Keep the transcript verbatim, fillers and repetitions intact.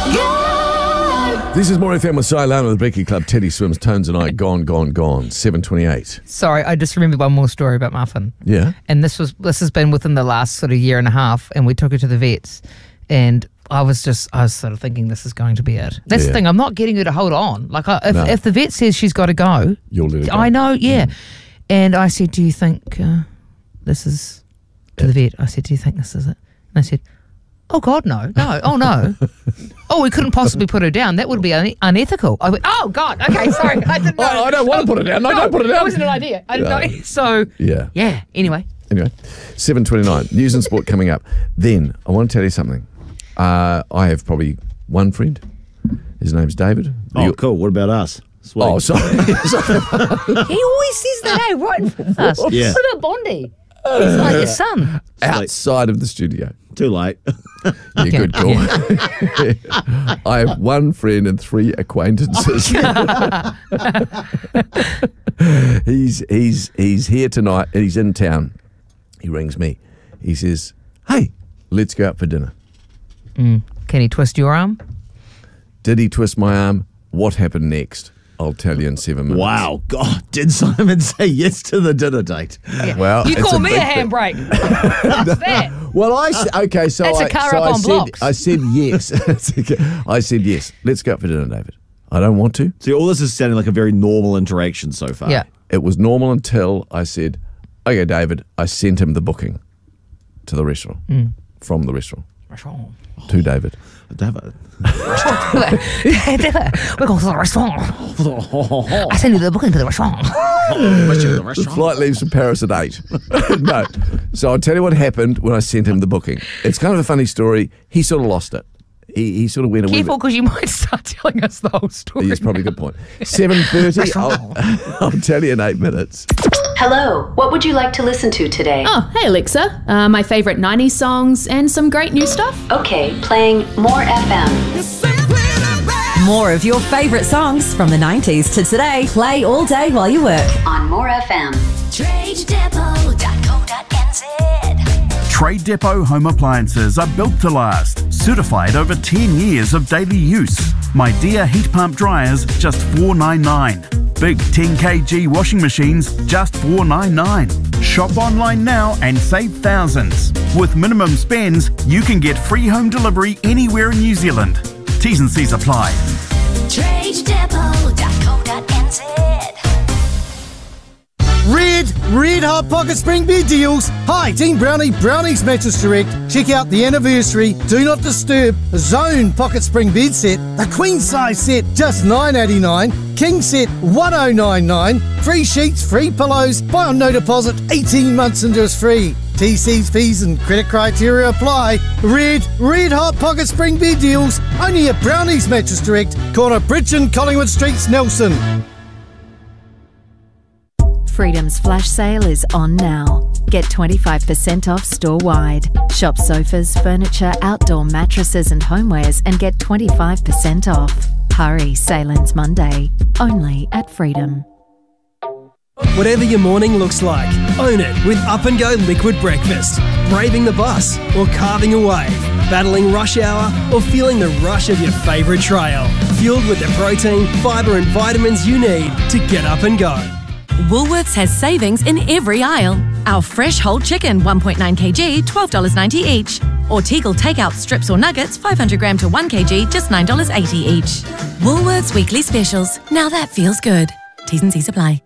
This is More F M with Si Lana with the Breaky Club. Teddy Swims, Tones and I, gone, gone, gone. seven twenty-eight. Sorry, I just remembered one more story about Muffin. Yeah? And this was this has been within the last sort of year and a half, and we took her to the vets, and I was just, I was sort of thinking this is going to be it. That's Yeah. the thing, I'm not getting her to hold on. Like, I, if, No. if the vet says she's got to go, You'll let it go. I know, yeah. And I said, do you think uh, this is, to the vet, I said, do you think this is it? And I said, oh, God, no, no, oh, no. Oh, we couldn't possibly put her down. That would be un- unethical. I went, oh, God, okay, sorry. I didn't know. I, I don't want to put it down. No, don't put it down. That wasn't an idea. I didn't No. know. So, Yeah. yeah, anyway. Anyway, seven twenty-nine. News and sport coming up. Then, I want to tell you something. Uh, I have probably one friend. His name's David. Oh, You- cool. What about us? Sweet. Oh, sorry. Sorry. He always says that, eh? Right in front of us. Yeah. What about Bondi? He's like your son. Outside of the studio. Too late. Yeah, good call. I have one friend and three acquaintances. he's he's he's here tonight and he's in town. He rings me. He says, "Hey, let's go out for dinner." Mm. Can he twist your arm? Did he twist my arm? What happened next? I'll tell you in seven minutes. Wow. God, did Simon say yes to the dinner date? Yeah. Well, you it's call a me big a thing. handbrake. What's that? Well, I s- okay, so That's a I, car so up I on said blocks. I said yes. I said yes. Let's go out for dinner, David. I don't want to. See, all this is sounding like a very normal interaction so far. Yeah. It was normal until I said, "Okay, David." I sent him the booking to the restaurant from the restaurant to David. David. We're going to the restaurant. I send you the booking to the restaurant. The flight leaves from Paris at eight. No. So I'll tell you what happened when I sent him the booking. It's kind of a funny story. He sort of lost it. He, he sort of went a wee Careful, bit. because you might start telling us the whole story. He's probably a good point. seven thirty, I'll, I'll tell you in eight minutes. Hello, what would you like to listen to today? Oh, hey Alexa. Uh, my favourite nineties songs and some great new stuff. Okay, playing More F M. More of your favourite songs from the nineties to today. Play all day while you work. On More F M. trade depot dot co dot n z. Trade Depot home appliances are built to last. Certified over ten years of daily use. My Dear heat pump dryers, just four ninety-nine. Big ten kilogram washing machines, just four ninety-nine. Shop online now and save thousands. With minimum spends, you can get free home delivery anywhere in New Zealand. T's and C's apply. trade depot dot co dot n z. Red, red hot pocket spring bed deals. Hi, Team Brownie, Brownie's Mattress Direct. Check out the anniversary Do Not Disturb Zone pocket spring bed set. The queen size set, just nine eighty-nine. King set, ten ninety-nine. Free sheets, free pillows. Buy on no deposit, eighteen months interest free. T Cs, fees and credit criteria apply. Red, red hot pocket spring bed deals. Only at Brownie's Mattress Direct. Corner Bridge and Collingwood Streets, Nelson. Freedom's flash sale is on now. Get twenty-five percent off store-wide. Shop sofas, furniture, outdoor mattresses and homewares and get twenty-five percent off. Hurry, sale ends Monday. Only at Freedom. Whatever your morning looks like, own it with Up and Go Liquid Breakfast. Braving the bus or carving a wave, battling rush hour or feeling the rush of your favourite trail. Fueled with the protein, fibre and vitamins you need to get up and go. Woolworths has savings in every aisle. Our fresh whole chicken, one point nine kilograms, twelve dollars ninety each. Or Tegel takeout strips or nuggets, five hundred grams to one kilogram, just nine dollars eighty each. Woolworths weekly specials. Now that feels good. T's and C's apply.